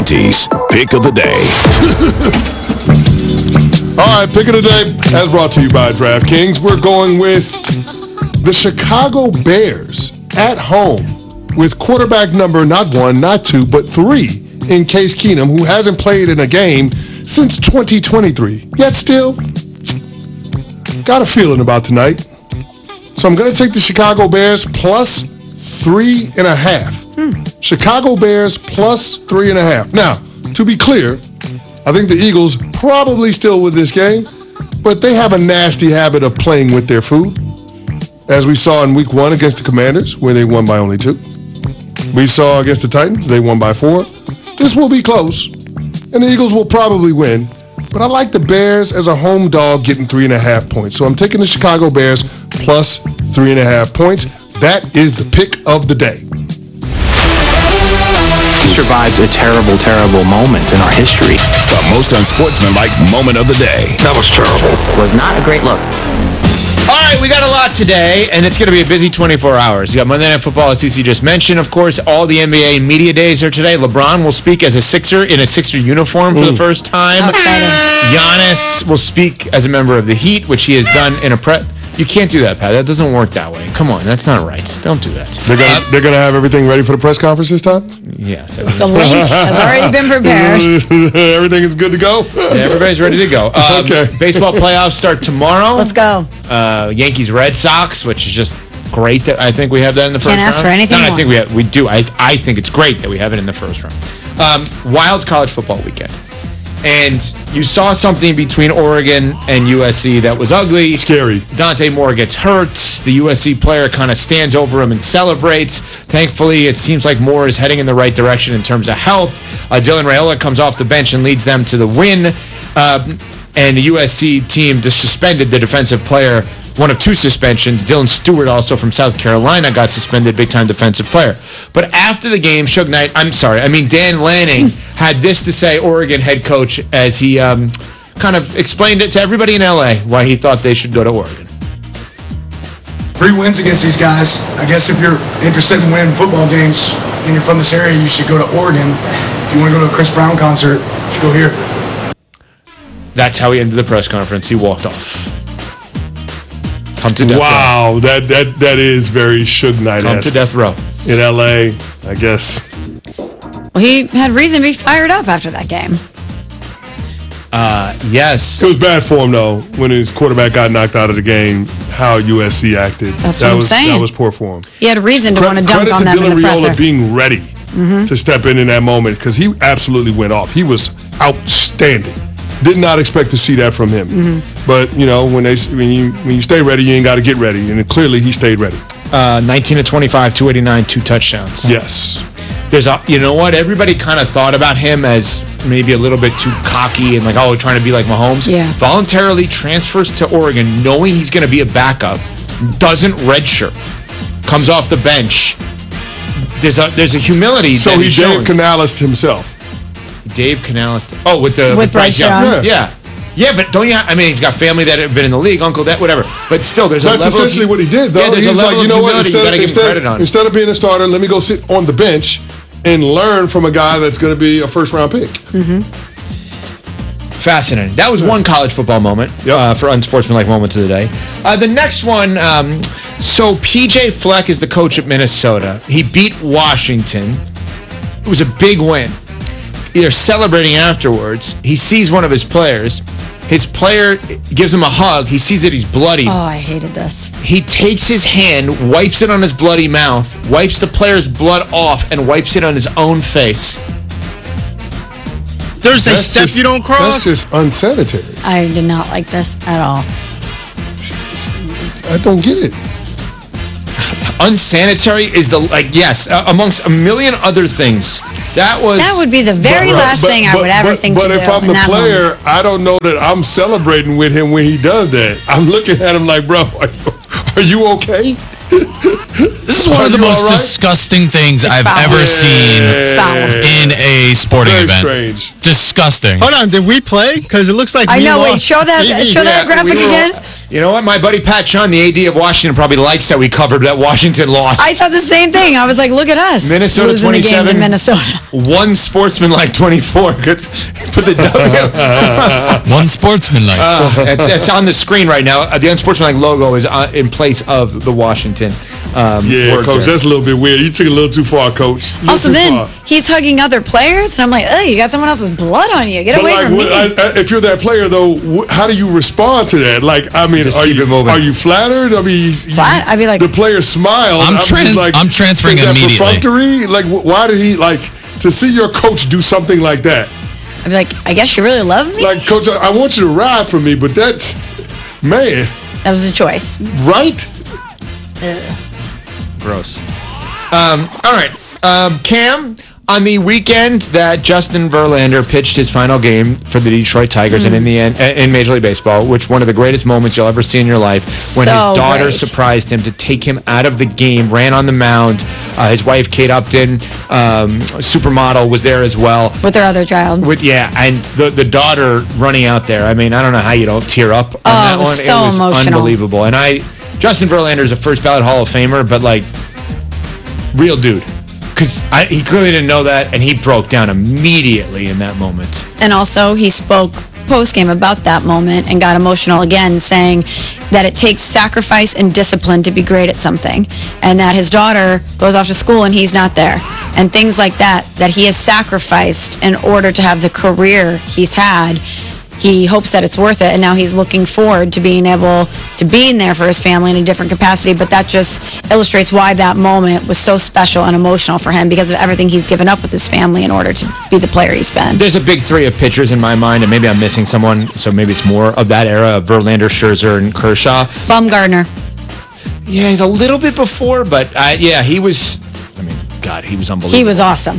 Canty's Pick of the Day. All right, Pick of the Day, as brought to you by DraftKings. We're going with the Chicago Bears at home with quarterback number not 1, not 2, but 3 in Case Keenum, who hasn't played in a game since 2023. Yet still, got a feeling about tonight. So I'm going to take the Chicago Bears plus 3.5. Chicago Bears plus 3.5. Now, to be clear, I think the Eagles probably still win this game, but they have a nasty habit of playing with their food, as we saw in Week 1 against the Commanders, where they won by only 2. We saw against the Titans, they won by 4. This will be close, and the Eagles will probably win, but I like the Bears as a home dog getting 3.5 points. So I'm taking the Chicago Bears plus 3.5 points. That is the Pick of the Day. We survived a terrible, terrible moment in our history. The most unsportsmanlike moment of the day. That was terrible. Was not a great look. All right, we got a lot today, and it's going to be a busy 24 hours. You got Monday Night Football, as CC just mentioned. Of course, all the NBA media days are today. LeBron will speak as a Sixer in a Sixer uniform for the first time. How exciting. Giannis will speak as a member of the Heat, which he has done in a prep. You can't do that, Pat. That doesn't work that way. Come on, that's not right. Don't do that. They're gonna have everything ready for the press conference this time? Yes. The link has already been prepared. Everything is good to go? Yeah, everybody's ready to go. Okay. Baseball playoffs start tomorrow. Let's go. Yankees Red Sox, which is just great that I think we have that in the first round. Can't ask for anything No, I more. think we do. I think it's great that we have it in the first round. Wild college football weekend. And you saw something between Oregon and USC that was ugly. Scary. Dante Moore gets hurt. The USC player kind of stands over him and celebrates. Thankfully, it seems like Moore is heading in the right direction in terms of health. Dylan Raiola comes off the bench and leads them to the win. And the USC team just suspended the defensive player, one of 2 suspensions. Dylan Stewart, also from South Carolina, got suspended, big-time defensive player. But after the game, Dan Lanning had this to say, Oregon head coach, as he kind of explained it to everybody in L.A. why he thought they should go to Oregon. 3 wins against these guys. I guess if you're interested in winning football games and you're from this area, you should go to Oregon. If you want to go to a Chris Brown concert, you should go here. That's how he ended the press conference. He walked off. Come to death row. Wow, that is very Suge Knight-esque. Come to death row. In L.A., I guess. Well, he had reason to be fired up after that game. Yes. It was bad for him, though, when his quarterback got knocked out of the game, how USC acted. That's what I'm saying. That was poor for him. He had a reason to want to dunk on them in the presser. Credit to Dylan Raiola being ready to step in that moment, because he absolutely went off. He was outstanding. Did not expect to see that from him. But, you know, when you stay ready, you ain't got to get ready. And clearly, he stayed ready. 19 to 25, 289, 2 touchdowns. Yes. You know what? Everybody kind of thought about him as maybe a little bit too cocky and like, oh, trying to be like Mahomes. Yeah. Voluntarily transfers to Oregon knowing he's going to be a backup. Doesn't redshirt. Comes off the bench. There's a humility. So he Dave Canales himself. Dave Canales. Oh, with Bryce Young. Yeah. Yeah, but don't you? He's got family that have been in the league, uncle, that, whatever. But still, there's That's a level. essentially what he did, though. Yeah, there's He's a level like, you know of what? humility you gotta give him credit on. Instead of being a starter, let me go sit on the bench and learn from a guy that's going to be a first-round pick. Fascinating. That was one college football moment for unsportsmanlike moments of the day. The next one, so P.J. Fleck is the coach at Minnesota. He beat Washington. It was a big win. They're celebrating afterwards. He sees one of his players. His player gives him a hug. He sees that he's bloody. Oh, I hated this. He takes his hand, wipes it on his bloody mouth, wipes the player's blood off, and wipes it on his own face. There's a step you don't cross. That's just unsanitary. I did not like this at all. I don't get it. Unsanitary is amongst a million other things. That would be the very last thing I would ever think to do. But if I'm the player, I don't know that I'm celebrating with him when he does that. I'm looking at him like, bro, are you okay? This is one of the you most all right? disgusting things I've foul. ever seen It's foul. in a sporting Very event. strange. Disgusting. Hold on, did we play? Because it looks like I we know. Wait, lost show that TV. graphic again. You know what? My buddy Pat Chun, the AD of Washington, probably likes that we covered that Washington lost. I thought the same thing. I was like, look at us. Minnesota losing the game 27. in Minnesota. One sportsmanlike 24. Put the W. One sportsmanlike. It's on the screen right now. The unsportsmanlike logo is in place of the Washington. Yeah, words Coach, there. that's a little bit weird. You took it a little too far, Coach. A little Also, too then far. he's hugging other players, and I'm like, you got someone else's blood on you. Get But away like, from me. if you're that player, though, how do you respond to that? Like, I mean, Just keep it moving. are you flattered? I mean, Flat? I'd be like- the player smiled. I'm just transferring is that immediately. perfunctory? Like, why did he to see your coach do something like that? I'd be like, I guess you really love me? Like, Coach, I want you to ride for me, but that's, man, That was a choice. right? Gross. All right. Cam, on the weekend that Justin Verlander pitched his final game for the Detroit Tigers, and in the end, in Major League Baseball, which one of the greatest moments you'll ever see in your life, when So his daughter great. surprised him to take him out of the game, ran on the mound. His wife, Kate Upton, supermodel, was there as well. With their other child. And the daughter running out there. I mean, I don't know how you don't tear up on that it one. was so it was emotional. unbelievable. And Justin Verlander is a first ballot Hall of Famer, but like, real dude. Because he clearly didn't know that, and he broke down immediately in that moment. And also, he spoke post-game about that moment and got emotional again, saying that it takes sacrifice and discipline to be great at something, and that his daughter goes off to school and he's not there. And things like that he has sacrificed in order to have the career he's had. He hopes that it's worth it, and now he's looking forward to being able to being there for his family in a different capacity. But that just illustrates why that moment was so special and emotional for him, because of everything he's given up with his family in order to be the player he's been. There's a big three of pitchers in my mind, and maybe I'm missing someone, so maybe it's more of that era of Verlander, Scherzer, and Kershaw. Bumgarner. Yeah, he's a little bit before, but he was, God, he was unbelievable. He was awesome.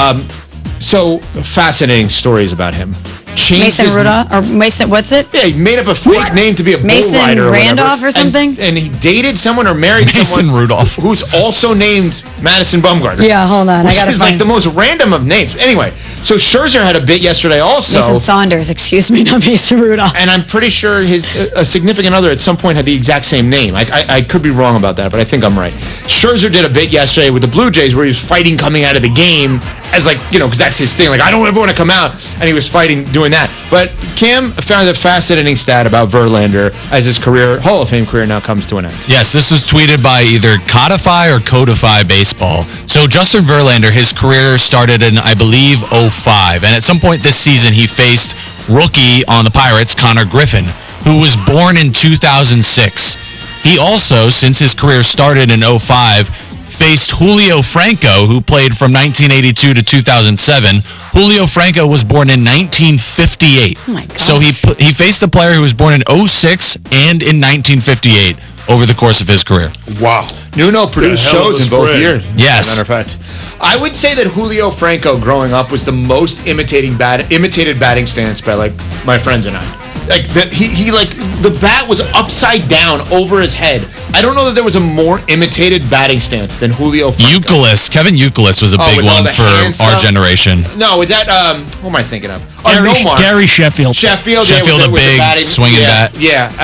So, fascinating stories about him. Changed Mason his- Rudolph, or Mason, what's it? Yeah, he made up a fake name to be a bull Mason rider or whatever. Randolph or something? And he dated someone or married Mason someone Rudolph. who's also named Madison Bumgarner. Yeah, hold on. I Which gotta is find like the most random of names. Anyway, so Scherzer had a bit yesterday also. Mason Saunders, excuse me, not Mason Rudolph. And I'm pretty sure his a significant other at some point had the exact same name. I could be wrong about that, but I think I'm right. Scherzer did a bit yesterday with the Blue Jays where he was fighting coming out of the game as because that's his thing. Like, I don't ever want to come out. And he was fighting doing that. But Cam found a fascinating stat about Verlander as his career, Hall of Fame career, now comes to an end. Yes, this was tweeted by either Codify or Codify Baseball. So Justin Verlander, his career started in, I believe, 05. And at some point this season, he faced rookie on the Pirates, Connor Griffin, who was born in 2006. He also, since his career started in 05, faced Julio Franco, who played from 1982 to 2007. Julio Franco was born in 1958. Oh my gosh. So he faced a player who was born in 06 and in 1958 over the course of his career. Wow. Nuno produced hell of shows a in both spread. years. Yes. As a matter of fact. I would say that Julio Franco growing up was the most imitated batting stance by my friends and I. Like that, he the bat was upside down over his head. I don't know that there was a more imitated batting stance than Julio Franco. Euclid. Kevin Euclid was a big with all one the for hand our stuff? generation. No, is that who am I thinking of? Nomar. Gary Sheffield. Sheffield, Sheffield, yeah, a with the big batting. swinging yeah, bat. Yeah,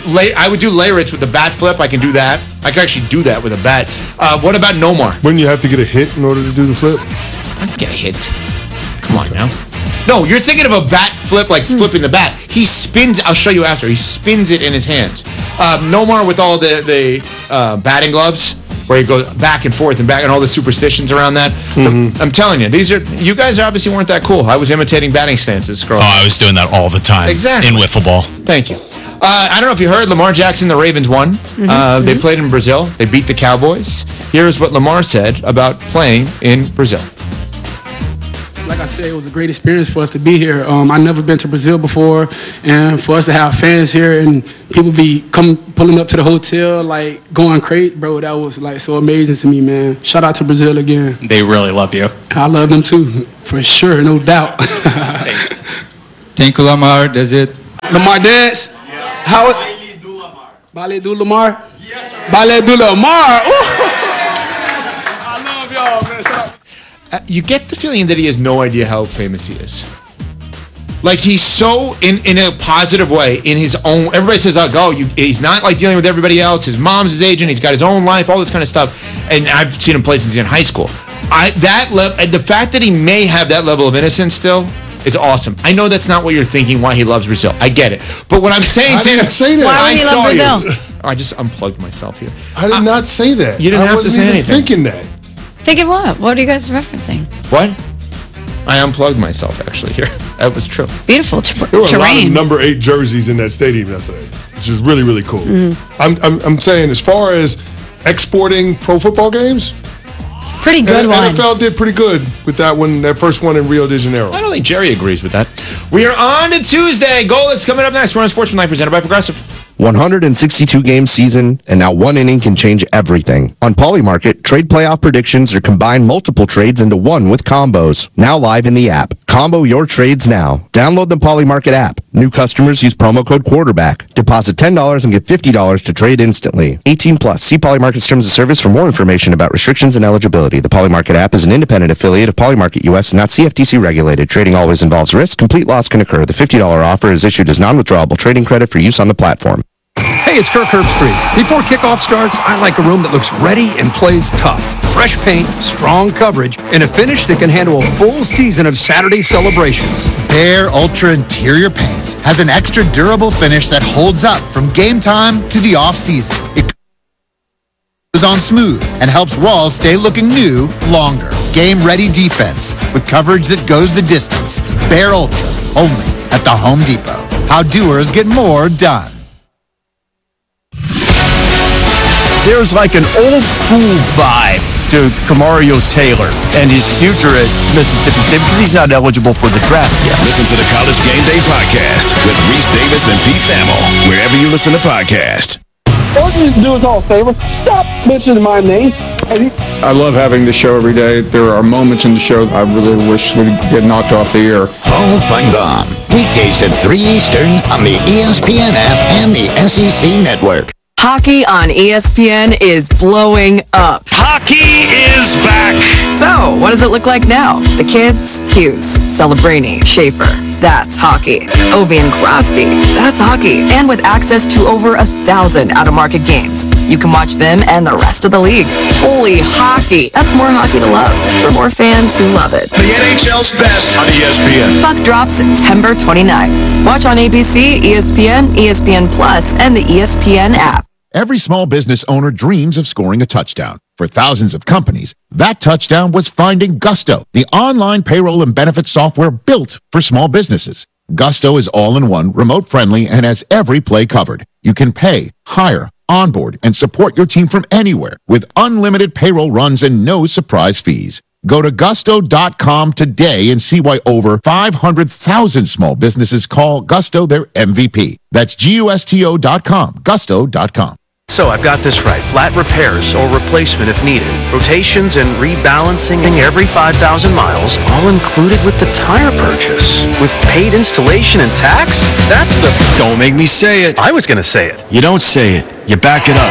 I would do Leyritz with the bat flip. I can do that. I can actually do that with a bat. What about Nomar? Wouldn't you have to get a hit in order to do the flip? I'd get a hit. Come on now. No, you're thinking of a bat flip, like flipping the bat. He spins. I'll show you after. He spins it in his hands. Nomar with all the batting gloves, where he goes back and forth and back, and all the superstitions around that. I'm telling you, you guys obviously weren't that cool. I was imitating batting stances growing up. Oh, I was doing that all the time. Exactly. In wiffle ball. Thank you. I don't know if you heard, Lamar Jackson, the Ravens won. They played in Brazil. They beat the Cowboys. Here's what Lamar said about playing in Brazil. Like I said, it was a great experience for us to be here. I've never been to Brazil before, and for us to have fans here and people pulling up to the hotel, like going crazy, bro, that was like so amazing to me, man. Shout out to Brazil again. They really love you. I love them too, for sure, no doubt. Thank you, Lamar. That's it. Lamar dance? How? Baile do Lamar? Ballet du Lamar. I love y'all, man. Shout out. You get the feeling that he has no idea how famous he is. Like, he's so in a positive way in his own. Everybody says, he's not like dealing with everybody else. His mom's his agent. He's got his own life, all this kind of stuff. And I've seen him play since he's in high school. The fact that he may have that level of innocence still is awesome. I know that's not what you're thinking, why he loves Brazil. I get it. But what I'm saying I didn't say that. Why would he love Brazil? I just unplugged myself here. I did not say that. You didn't have to say anything. I wasn't even thinking that. Thinking what? What are you guys referencing? What? I unplugged myself, actually, here. That was true. Beautiful There were a lot of number 8 jerseys in that stadium yesterday, which is really, really cool. I'm saying, as far as exporting pro football games, pretty good one. NFL did pretty good with that one, that first one in Rio de Janeiro. I don't think Jerry agrees with that. We are on to Tuesday. Goal that's coming up next. We're on Sportsman presented by Progressive. 162-game season, and now one inning can change everything. On Polymarket, trade playoff predictions are combine multiple trades into one with combos. Now live in the app. Combo your trades now. Download the Polymarket app. New customers use promo code quarterback. Deposit $10 and get $50 to trade instantly. 18 plus. See Polymarket's terms of service for more information about restrictions and eligibility. The Polymarket app is an independent affiliate of Polymarket US, not CFTC regulated. Trading always involves risk. Complete loss can occur. The $50 offer is issued as non-withdrawable trading credit for use on the platform. Hey, it's Kirk Herbstreit. Before kickoff starts, I like a room that looks ready and plays tough. Fresh paint, strong coverage, and a finish that can handle a full season of Saturday celebrations. Behr Ultra Interior Paint has an extra durable finish that holds up from game time to the off-season. It goes on smooth and helps walls stay looking new longer. Game-ready defense with coverage that goes the distance. Behr Ultra, only at the Home Depot. How doers get more done. There's like an old school vibe to Camario Taylor and his future at Mississippi State because he's not eligible for the draft yet. Listen to the College Game Day podcast with Reese Davis and Pete Thamel, wherever you listen to podcasts. All you need to do us all a favor. Stop mentioning my name. I love having the show every day. There are moments in the show I really wish would get knocked off the air. Hall of Fun. Weekdays at 3 Eastern on the ESPN app and the SEC Network. Hockey on ESPN is blowing up. Hockey is back. So, what does it look like now? The kids? Hughes, Celebrini, Schaefer. That's hockey. Ovi and Crosby. That's hockey. And with access to over 1,000 out-of-market games, you can watch them and the rest of the league. Holy hockey. That's more hockey to love for more fans who love it. The NHL's best on ESPN. Puck drops September 29th. Watch on ABC, ESPN, ESPN Plus, and the ESPN app. Every small business owner dreams of scoring a touchdown. For thousands of companies, that touchdown was finding Gusto, the online payroll and benefits software built for small businesses. Gusto is all-in-one, remote-friendly, and has every play covered. You can pay, hire, onboard, and support your team from anywhere with unlimited payroll runs and no surprise fees. Go to gusto.com today and see why over 500,000 small businesses call Gusto their MVP. That's gusto.com, gusto.com. So I've got this right. Flat repairs or replacement if needed. Rotations and rebalancing every 5,000 miles, all included with the tire purchase. With paid installation and tax? That's the... Don't make me say it. I was going to say it. You don't say it. You back it up.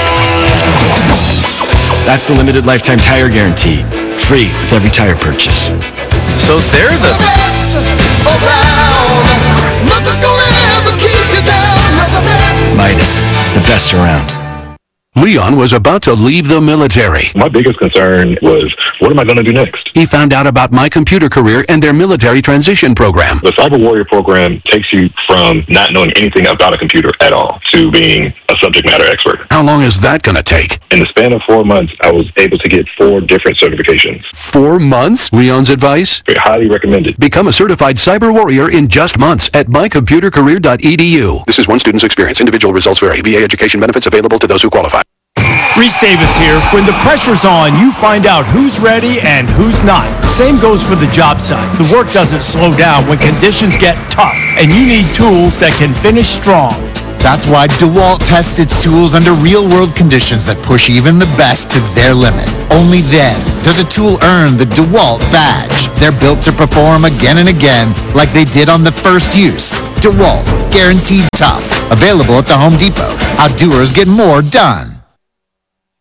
That's the limited lifetime tire guarantee. Free with every tire purchase. So they're the... best around. Nothing's gonna ever keep you down. Midas, the best around. Leon was about to leave the military. My biggest concern was, what am I going to do next? He found out about My Computer Career and their military transition program. The Cyber Warrior program takes you from not knowing anything about a computer at all to being a subject matter expert. How long is that going to take? In the span of 4 months, I was able to get 4 different certifications. 4 months? Leon's advice? Highly recommended. Become a certified cyber warrior in just months at mycomputercareer.edu. This is one student's experience. Individual results vary. VA education benefits available to those who qualify. Reese Davis here. When the pressure's on, you find out who's ready and who's not. Same goes for the job site. The work doesn't slow down when conditions get tough, and you need tools that can finish strong. That's why DeWalt tests its tools under real-world conditions that push even the best to their limit. Only then does a tool earn the DeWalt badge. They're built to perform again and again like they did on the first use. DeWalt, guaranteed tough. Available at the Home Depot. How doers get more done.